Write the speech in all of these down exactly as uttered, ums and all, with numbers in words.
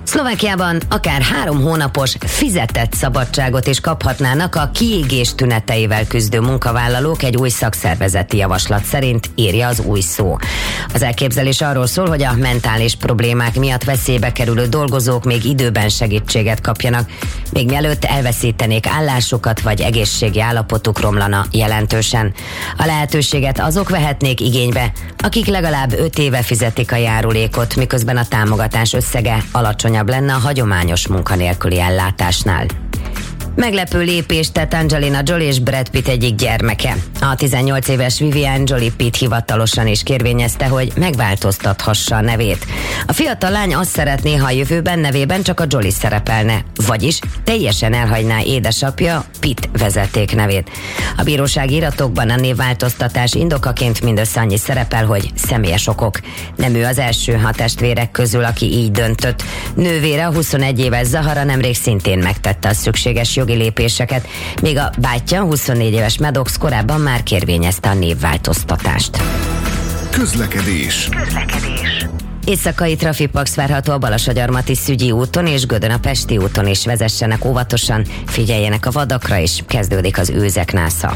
Szlovákiában akár három hónapos fizetett szabadságot is kaphatnának a kiégés tüneteivel küzdő munkavállalók egy új szakszervezeti javaslat szerint, írja az Új Szó. Az elképzelés arról szól, hogy a mentális problémák miatt veszélybe kerülő dolgozók még időben segítséget kapjanak, még mielőtt elveszítenék állásukat vagy egészségi állapotuk romlana jelentősen. A lehetőséget azok vehetnék igénybe, akik legalább öt éve fizetik a járulékot, miközben a támogatás összege alacsonyabb lenne a hagyományos munkanélküli ellátásnál. Meglepő lépést tett Angelina Jolie és Brad Pitt egyik gyermeke. A tizennyolc éves Vivian Jolie Pitt hivatalosan is kérvényezte, hogy megváltoztathassa a nevét. A fiatal lány azt szeretné, ha a jövőben nevében csak a Jolie szerepelne, vagyis teljesen elhagyná édesapja Pitt vezeték nevét. A bírósági iratokban a névváltoztatás indokaként mindössze annyi szerepel, hogy személyes okok. Nem ő az első a testvérek közül, aki így döntött. Nővére, a huszonegy éves Zahara nemrég szintén megtette a szükséges jogi lépéseket, míg a bátyja, huszonnégy éves Maddox korábban már kérvényezte a névváltoztatást. Közlekedés. Közlekedés. Éjszakai trafipax várható a Balassagyarmati Szügyi úton és Gödön a Pesti úton is, vezessenek óvatosan, figyeljenek a vadakra is, kezdődik az őzek násza.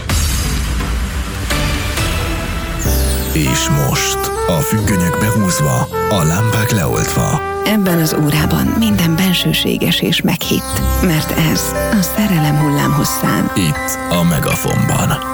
És most a függönyök behúzva, a lámpák leoltva. Ebben az órában minden bensőséges és meghitt, mert ez a szerelem hullámhosszán. Itt a Megafonban.